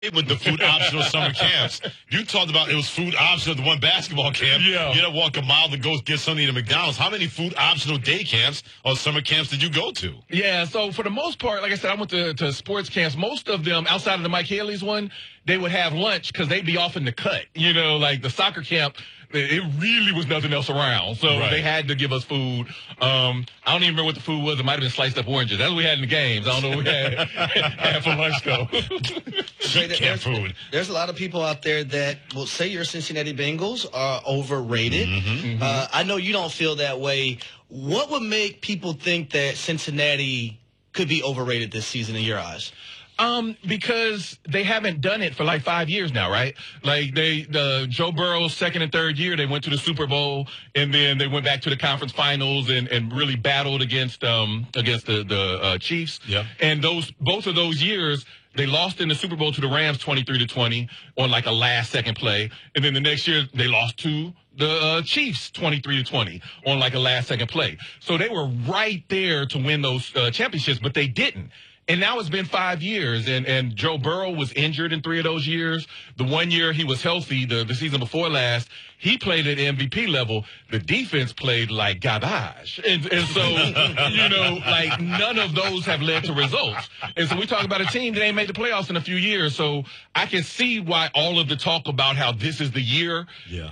with the food optional summer camps. You talked about it was food optional at the one basketball camp. Yeah. You had to walk a mile to go get something at McDonald's. How many food optional day camps or summer camps did you go to? Yeah, so for the most part, like I said, I went to sports camps. Most of them, outside of the Mike Haley's one, they would have lunch because they'd be off in the cut. You know, like the soccer camp, it really was nothing else around. So they had to give us food. I don't even remember what the food was. It might have been sliced up oranges. That's what we had in the games. I don't know what we had for lunch, though. Camp food. There's a lot of people out there that will say your Cincinnati Bengals are overrated. I know you don't feel that way. What would make people think that Cincinnati could be overrated this season in your eyes? Because they haven't done it for like 5 years now, right? Like Joe Burrow's second and third year, they went to the Super Bowl, and then they went back to the conference finals and really battled against the Chiefs. Yeah. And both of those years, they lost in the Super Bowl to the Rams 23-20 on like a last-second play, and then the next year they lost to the Chiefs 23-20 on like a last-second play. So they were right there to win those championships, but they didn't. And now it's been 5 years, and Joe Burrow was injured in 3 of those years. The 1 year he was healthy, the season before last, he played at MVP level. The defense played like garbage. And so, you know, like none of those have led to results. And so we talk about a team that ain't made the playoffs in a few years. So I can see why all of the talk about how this is the year,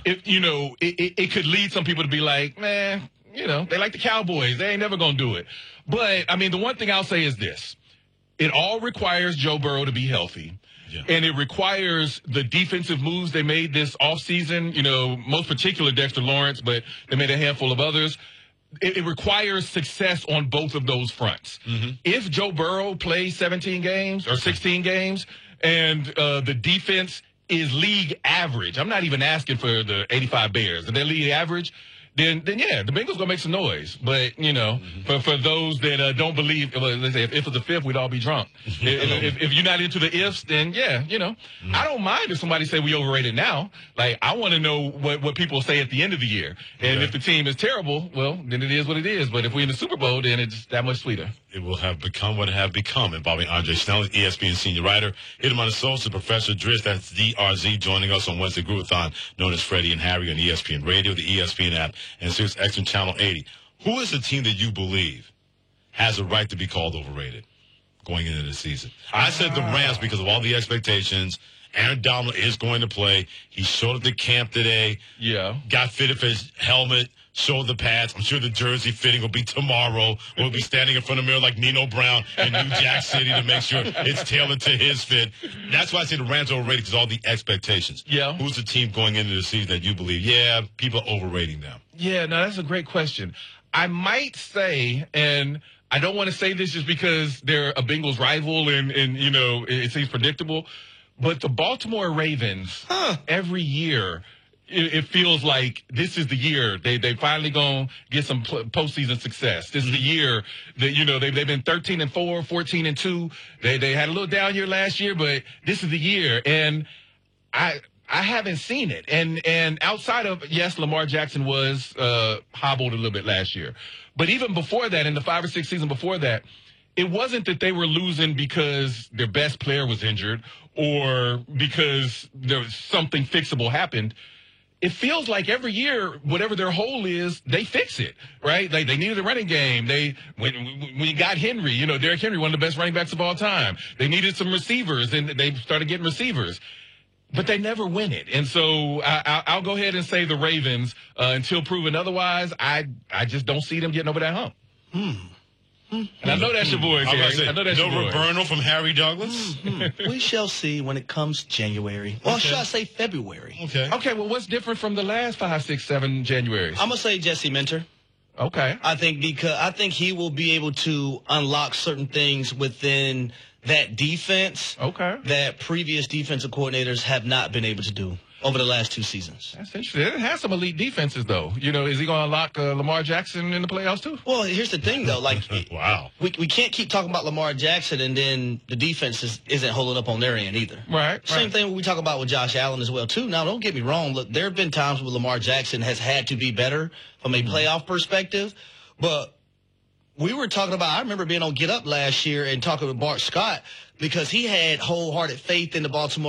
it could lead some people to be like, man, you know, they like the Cowboys. They ain't never going to do it. But, I mean, the one thing I'll say is this. It all requires Joe Burrow to be healthy. Yeah. And it requires the defensive moves they made this offseason, you know, most particular Dexter Lawrence, but they made a handful of others. It requires success on both of those fronts. If Joe Burrow plays 17 games or 16 games and the defense is league average, I'm not even asking for the 85 Bears, if they're league average, then yeah, the Bengals gonna make some noise. But you know, for those that don't believe, let's say if it was the fifth, we'd all be drunk. if you're not into the ifs, then yeah, you know, I don't mind if somebody say we overrated now. Like I want to know what people say at the end of the year. And if the team is terrible, well, then it is what it is. But if we're in the Super Bowl, then it's that much sweeter. It will have become what it have become. Involving Andre Snell, ESPN senior writer. Hit him on the social, Professor Driss, that's DRZ, joining us on Wednesday Groovathon, known as Freddie and Harry on ESPN Radio, the ESPN app, and Sirius XM Channel 80. Who is the team that you believe has a right to be called overrated going into the season? I said the Rams because of all the expectations. Aaron Donald is going to play. He showed up to camp today. Yeah. Got fitted for his helmet. Showed the pads. I'm sure the jersey fitting will be tomorrow. We'll be standing in front of the mirror like Nino Brown in New Jack City to make sure it's tailored to his fit. That's why I say the Rams are overrated because all the expectations. Yeah. Who's the team going into the season that you believe, yeah, people are overrating them? Yeah, no, that's a great question. I might say, and I don't want to say this just because they're a Bengals rival and you know, it seems predictable, but the Baltimore Ravens, every year, it feels like this is the year they finally gonna get some postseason success. This is the year that, you know, they've been 13-4, 14-2. They had a little down year last year, but this is the year. And I haven't seen it. And outside of, yes, Lamar Jackson was hobbled a little bit last year. But even before that, in the 5 or 6 seasons before that, it wasn't that they were losing because their best player was injured or because there was something fixable happened. It feels like every year, whatever their hole is, they fix it, right? Like they needed a running game. When you got Henry, you know, Derrick Henry, one of the best running backs of all time. They needed some receivers, and they started getting receivers. But they never win it. And so I'll go ahead and say the Ravens until proven otherwise. I just don't see them getting over that hump. And I know that's your boy, Gary. I know that's your boy. No Roberno from Harry Douglas? We shall see when it comes January. Or should I say February? Okay, well, what's different from the last 5, 6, 7 Januaries? I'm going to say Jesse Minter. Okay. I think he will be able to unlock certain things within that defense that previous defensive coordinators have not been able to do over the last 2 seasons. That's interesting. It has some elite defenses, though. You know, is he going to unlock Lamar Jackson in the playoffs, too? Well, here's the thing, though. Like, wow. We can't keep talking about Lamar Jackson and then the defense isn't holding up on their end either. Right. Same thing we talk about with Josh Allen as well, too. Now, don't get me wrong. Look, there have been times where Lamar Jackson has had to be better from a playoff perspective, but we were talking about, I remember being on Get Up last year and talking with Bart Scott because he had wholehearted faith in the Baltimore